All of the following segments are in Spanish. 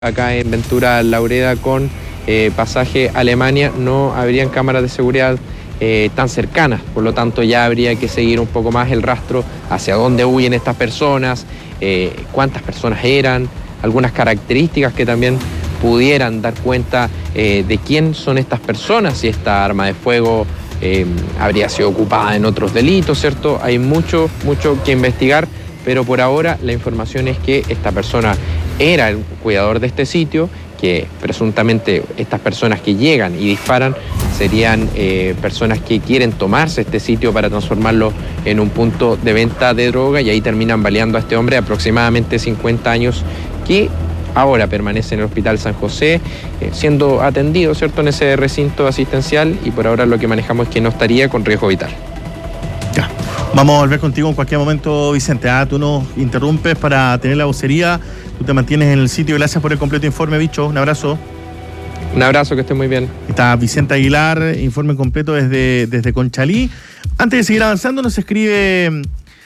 Acá en Ventura Laureda con pasaje Alemania no habrían cámaras de seguridad tan cercanas, por lo tanto ya habría que seguir un poco más el rastro hacia dónde huyen estas personas, cuántas personas eran, algunas características que también pudieran dar cuenta de quién son estas personas, si esta arma de fuego habría sido ocupada en otros delitos, ¿cierto? Hay mucho que investigar, pero por ahora la información es que esta persona era el cuidador de este sitio, que presuntamente estas personas que llegan y disparan serían personas que quieren tomarse este sitio para transformarlo en un punto de venta de droga, y ahí terminan baleando a este hombre de aproximadamente 50 años que ahora permanece en el Hospital San José siendo atendido, ¿cierto?, en ese recinto asistencial, y por ahora lo que manejamos es que no estaría con riesgo vital. Ya, vamos a volver contigo en cualquier momento, Vicente. Tú nos interrumpes para tener la vocería, tú te mantienes en el sitio. Gracias por el completo informe, bicho. Un abrazo. Un abrazo, que esté muy bien. Está Vicente Aguilar, informe completo desde Conchalí. Antes de seguir avanzando, nos escribe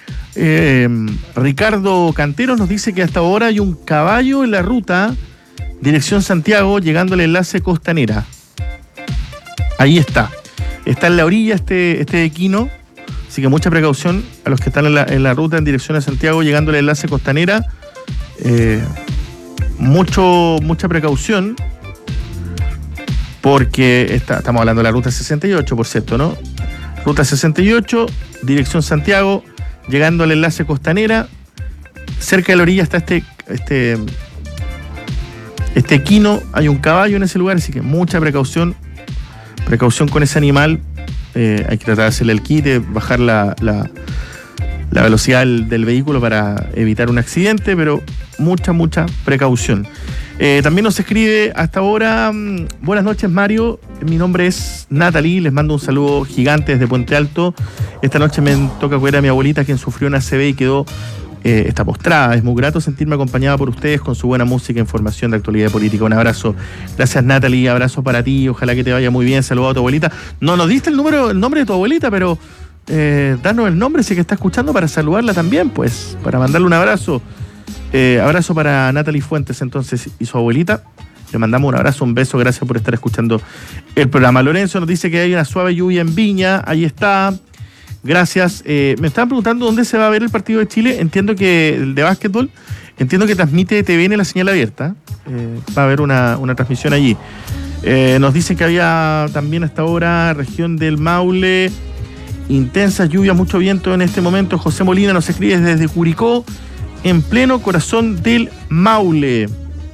Ricardo Cantero, nos dice que hasta ahora hay un caballo en la ruta dirección Santiago, llegando al enlace Costanera. Ahí está en la orilla este equino, así que mucha precaución a los que están en la ruta en dirección a Santiago, llegando al enlace Costanera. Mucha precaución, porque estamos hablando de la ruta 68, por cierto, ¿no? Ruta 68, dirección Santiago, llegando al enlace Costanera. Cerca de la orilla está este equino, hay un caballo en ese lugar, así que mucha precaución con ese animal. Hay que tratar de hacerle el quite, bajar la velocidad del vehículo para evitar un accidente, pero mucha precaución. También nos escribe hasta ahora: buenas noches, Mario, mi nombre es Natalie, les mando un saludo gigante desde Puente Alto. Esta noche me toca cuidar a mi abuelita, quien sufrió una ACV y quedó está postrada. Es muy grato sentirme acompañada por ustedes con su buena música, información de actualidad política. Un abrazo. Gracias, Natalie, abrazo para ti, ojalá que te vaya muy bien. Saludos a tu abuelita. No nos diste el nombre de tu abuelita, pero danos el nombre si que está escuchando para saludarla también, pues, para mandarle un abrazo. Abrazo para Natalie Fuentes, entonces, y su abuelita. Le mandamos un abrazo, un beso, gracias por estar escuchando el programa. Lorenzo nos dice que hay una suave lluvia en Viña, ahí está. Gracias. Me estaban preguntando dónde se va a ver el partido de Chile. Entiendo que el de básquetbol, entiendo que transmite TVN la señal abierta. Va a haber una transmisión allí. Nos dicen que había también hasta ahora región del Maule, intensas lluvias, mucho viento en este momento. José Molina nos escribe desde Curicó, en pleno corazón del Maule.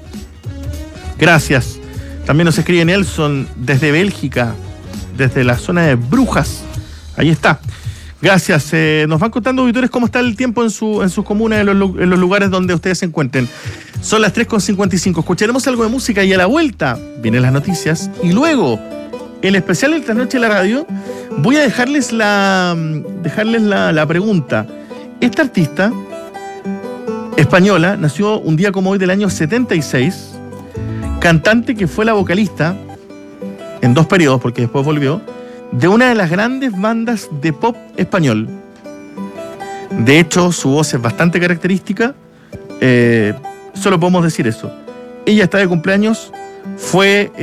Gracias. También nos escribe Nelson desde Bélgica, desde la zona de Brujas. Ahí está. Gracias. Nos van contando, auditores, cómo está el tiempo en sus comunas, en los lugares donde ustedes se encuentren. Son las 3:55. Escucharemos algo de música y a la vuelta vienen las noticias. Y luego, el especial de esta noche de la radio, voy a dejarles la pregunta. Esta artista española nació un día como hoy del año 76, cantante que fue la vocalista en 2 periodos, porque después volvió, de una de las grandes bandas de pop español. De hecho, su voz es bastante característica, solo podemos decir eso. Ella está de cumpleaños, fue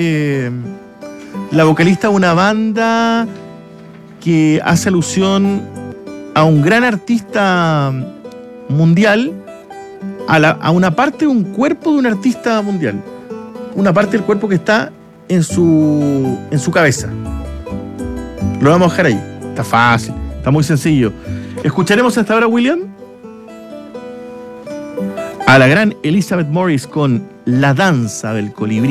la vocalista de una banda que hace alusión a un gran artista mundial, a una parte de un cuerpo de un artista mundial, una parte del cuerpo que está en su cabeza. Lo vamos a dejar ahí. Está fácil, está muy sencillo. Escucharemos hasta ahora, William, a la gran Elizabeth Morris con La danza del colibrí.